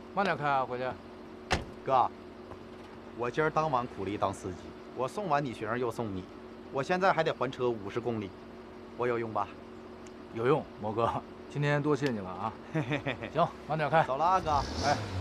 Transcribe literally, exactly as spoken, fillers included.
慢点开啊，伙计。 哥，我今儿当晚苦力当司机，我送完你学生又送你，我现在还得还车五十公里，我有用吧？ 有用，毛哥，今天多谢你了啊。行，慢点开。 走了啊，哥。 哎。